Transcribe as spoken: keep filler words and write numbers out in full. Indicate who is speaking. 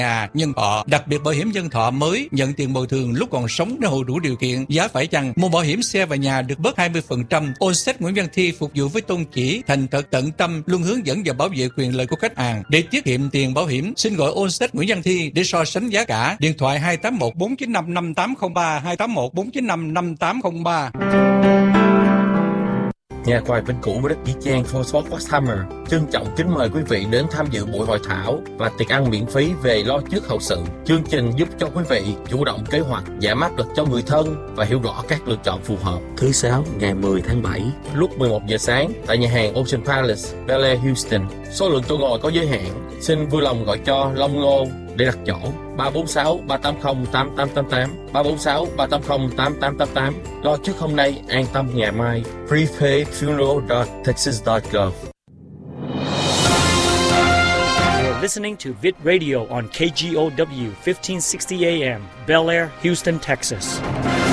Speaker 1: nhà nhân thọ, đặc biệt bảo hiểm nhân thọ mới nhận tiền bồi thường lúc còn sống nếu hộ đủ điều kiện. Giá phải chăng mua bảo hiểm xe và nhà được bớt hai mươi phần trăm. Onsett Nguyễn Văn Thi phục vụ với tôn chỉ thành thật tận tâm, luôn hướng dẫn và bảo vệ quyền lợi của khách hàng. Để tiết kiệm tiền bảo hiểm, xin gọi Onsett Nguyễn Văn Thi để so sánh giá cả. Điện thoại hai tám một bốn chín năm năm tám không ba, hai tám một bốn chín năm năm tám không ba.
Speaker 2: Nhà khoai Vinh Cửu với đất Dĩ Trang for Sport Hammer trân trọng kính mời quý vị đến tham dự buổi hội thảo và tiệc ăn miễn phí về lo trước hậu sự. Chương trình giúp cho quý vị chủ động kế hoạch, giảm áp lực cho người thân và hiểu rõ các lựa chọn phù hợp. Thứ sáu ngày mười tháng bảy lúc mười một giờ sáng tại nhà hàng Ocean Palace, Bel Air, Houston. Số lượng chỗ ngồi có giới hạn. Xin vui lòng gọi cho Long Ngô để đặt chỗ. ba bốn sáu ba tám không tám tám tám tám, ba bốn sáu ba tám không tám tám tám tám. Lo trước hôm nay, an tâm ngày mai. prepaid funeral dot texas dot gov.
Speaker 3: You're listening to Vid Radio on K G O W fifteen sixty A M, Bel Air, Houston, Texas.